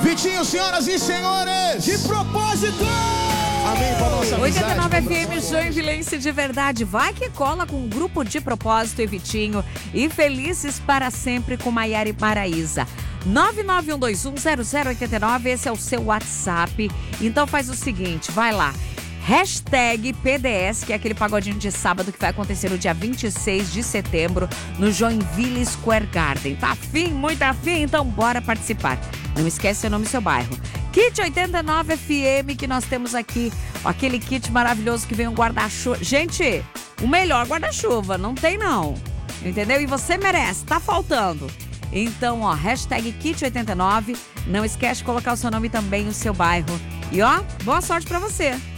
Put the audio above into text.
Vitinho, senhoras e senhores. De propósito. Amém pra nossa amizade. 89 FM Joinvilense de verdade. Vai que cola com o grupo De Propósito e Vitinho. E felizes para sempre com Maiara e Paraísa. 991210089, esse é o seu WhatsApp. Então faz o seguinte, vai lá. Hashtag PDS, que é aquele pagodinho de sábado que vai acontecer no dia 26 de setembro no Joinville Square Garden. Tá afim? Muito afim? Então bora participar. Não esquece seu nome e seu bairro. Kit 89 FM, que nós temos aqui, aquele kit maravilhoso que vem um guarda-chuva. Gente, o melhor guarda-chuva, não tem não. Entendeu? E você merece, tá faltando. Então, ó, hashtag Kit 89, não esquece de colocar o seu nome também e o seu bairro. E ó, boa sorte pra você.